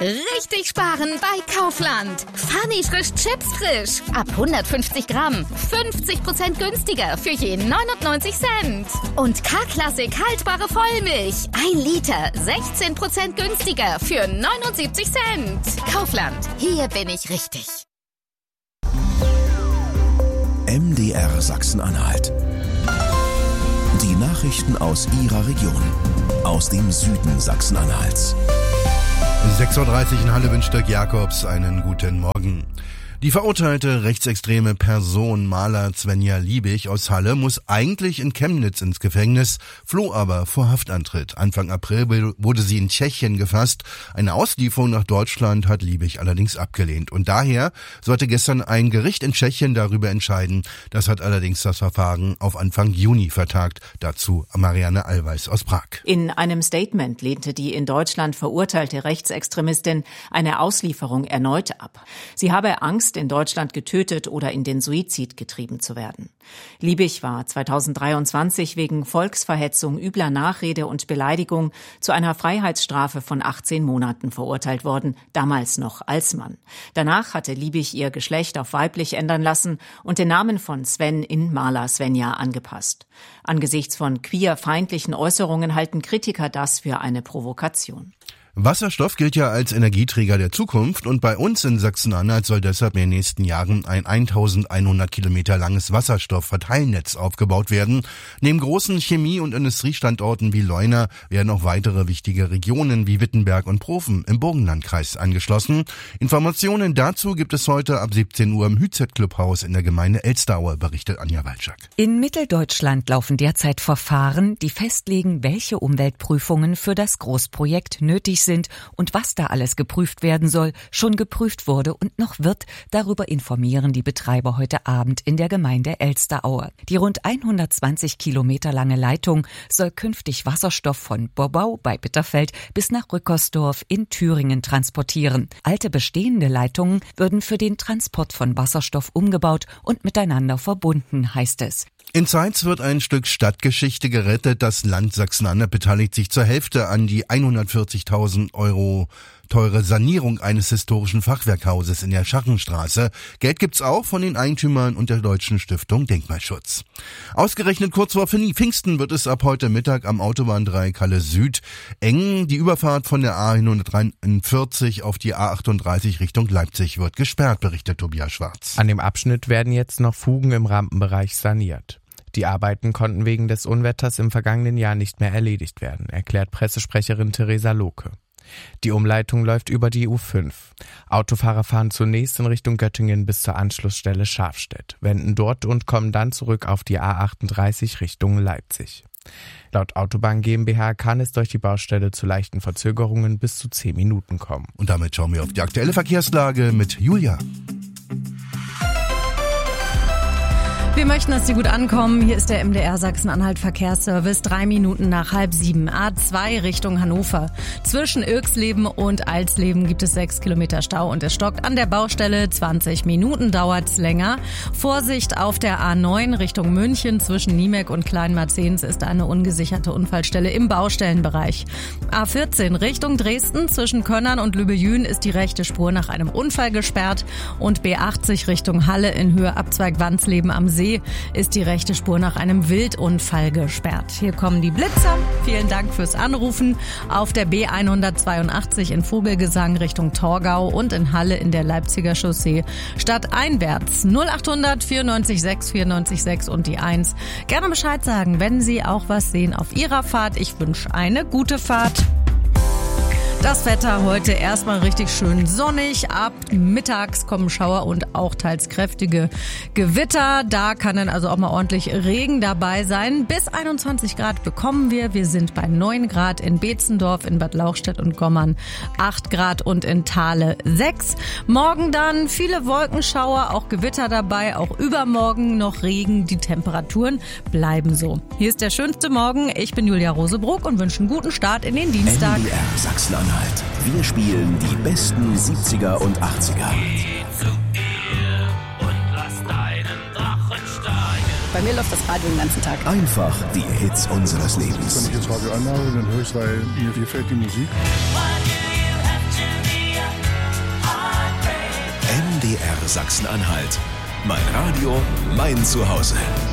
Richtig sparen bei Kaufland. Funny frisch Chips frisch. Ab 150 Gramm. 50% günstiger für je 99 Cent. Und K-Klassik haltbare Vollmilch. 1 Liter. 16% günstiger für 79 Cent. Kaufland. Hier bin ich richtig. MDR Sachsen-Anhalt. Die Nachrichten aus Ihrer Region. Aus dem Süden Sachsen-Anhalts. 6.30 Uhr in Halle wünscht Dirk Jakobs einen guten Morgen. Die verurteilte rechtsextreme Person Maler Svenja Liebig aus Halle muss eigentlich in Chemnitz ins Gefängnis, floh aber vor Haftantritt. Anfang April wurde sie in Tschechien gefasst. Eine Auslieferung nach Deutschland hat Liebig allerdings abgelehnt. Und daher sollte gestern ein Gericht in Tschechien darüber entscheiden. Das hat allerdings das Verfahren auf Anfang Juni vertagt. Dazu Marianne Allweis aus Prag. In einem Statement lehnte die in Deutschland verurteilte Rechtsextremistin eine Auslieferung erneut ab. Sie habe Angst, in Deutschland getötet oder in den Suizid getrieben zu werden. Liebig war 2023 wegen Volksverhetzung, übler Nachrede und Beleidigung zu einer Freiheitsstrafe von 18 Monaten verurteilt worden, damals noch als Mann. Danach hatte Liebig ihr Geschlecht auf weiblich ändern lassen und den Namen von Sven in Maler Svenja angepasst. Angesichts von queerfeindlichen Äußerungen halten Kritiker das für eine Provokation. Wasserstoff gilt ja als Energieträger der Zukunft und bei uns in Sachsen-Anhalt soll deshalb in den nächsten Jahren ein 1100 Kilometer langes Wasserstoffverteilnetz aufgebaut werden. Neben großen Chemie- und Industriestandorten wie Leuna werden auch weitere wichtige Regionen wie Wittenberg und Profen im Burgenlandkreis angeschlossen. Informationen dazu gibt es heute ab 17 Uhr im Hützet-Clubhaus in der Gemeinde Elsteraue, berichtet Anja Walczak. In Mitteldeutschland laufen derzeit Verfahren, die festlegen, welche Umweltprüfungen für das Großprojekt nötig sind und was da alles geprüft werden soll, schon geprüft wurde und noch wird. Darüber informieren die Betreiber heute Abend in der Gemeinde Elsteraue. Die rund 120 Kilometer lange Leitung soll künftig Wasserstoff von Bobbau bei Bitterfeld bis nach Rückersdorf in Thüringen transportieren. Alte bestehende Leitungen würden für den Transport von Wasserstoff umgebaut und miteinander verbunden, heißt es. In Zeitz wird ein Stück Stadtgeschichte gerettet. Das Land Sachsen-Anhalt beteiligt sich zur Hälfte an die 140.000 Euro teure Sanierung eines historischen Fachwerkhauses in der Scharrenstraße. Geld gibt's auch von den Eigentümern und der Deutschen Stiftung Denkmalschutz. Ausgerechnet kurz vor Pfingsten wird es ab heute Mittag am Autobahndreieck Halle Süd eng. Die Überfahrt von der A143 auf die A38 Richtung Leipzig wird gesperrt, berichtet Tobias Schwarz. An dem Abschnitt werden jetzt noch Fugen im Rampenbereich saniert. Die Arbeiten konnten wegen des Unwetters im vergangenen Jahr nicht mehr erledigt werden, erklärt Pressesprecherin Theresa Lohke. Die Umleitung läuft über die U5. Autofahrer fahren zunächst in Richtung Göttingen bis zur Anschlussstelle Schafstedt, wenden dort und kommen dann zurück auf die A38 Richtung Leipzig. Laut Autobahn GmbH kann es durch die Baustelle zu leichten Verzögerungen bis zu 10 Minuten kommen. Und damit schauen wir auf die aktuelle Verkehrslage mit Julia. Wir möchten, dass Sie gut ankommen. Hier ist der MDR Sachsen-Anhalt Verkehrsservice. 3 Minuten nach 6:30. A2 Richtung Hannover. Zwischen Irxleben und Alsleben gibt es 6 Kilometer Stau und es stockt an der Baustelle. 20 Minuten dauert's länger. Vorsicht auf der A9 Richtung München. Zwischen Niemek und Kleinmarzens ist eine ungesicherte Unfallstelle im Baustellenbereich. A14 Richtung Dresden. Zwischen Könnern und Lübejün ist die rechte Spur nach einem Unfall gesperrt. Und B80 Richtung Halle in Höhe Abzweig Wansleben am See ist die rechte Spur nach einem Wildunfall gesperrt. Hier kommen die Blitzer. Vielen Dank fürs Anrufen. Auf der B182 in Vogelgesang Richtung Torgau und in Halle in der Leipziger Chaussee stadteinwärts. 0800 94 6 94 6 und die 1. Gerne Bescheid sagen, wenn Sie auch was sehen auf Ihrer Fahrt. Ich wünsche eine gute Fahrt. Das Wetter heute erstmal richtig schön sonnig. Ab mittags kommen Schauer und auch teils kräftige Gewitter. Da kann dann also auch mal ordentlich Regen dabei sein. Bis 21 Grad bekommen wir. Wir sind bei 9 Grad in Beetzendorf, in Bad Lauchstädt und Gommern 8 Grad und in Thale 6. Morgen dann viele Wolkenschauer, auch Gewitter dabei. Auch übermorgen noch Regen. Die Temperaturen bleiben so. Hier ist der schönste Morgen. Ich bin Julia Rosebrock und wünsche einen guten Start in den Dienstag. MDR Sachsen-Anhalt. Wir spielen die besten 70er und 80er. Bei mir läuft das Radio den ganzen Tag. Einfach die Hits unseres Lebens. Wenn ich das Radio anmache, dann höre ich, weil mir gefällt die Musik. MDR Sachsen-Anhalt. Mein Radio, mein Zuhause.